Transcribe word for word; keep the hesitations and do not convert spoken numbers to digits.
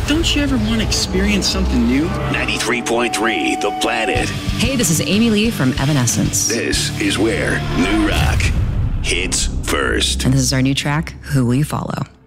don't you ever want to experience something new? ninety-three point three The Planet. Hey, this is Amy Lee from Evanescence. This is where new rock hits first. And this is our new track, Who Will You Follow?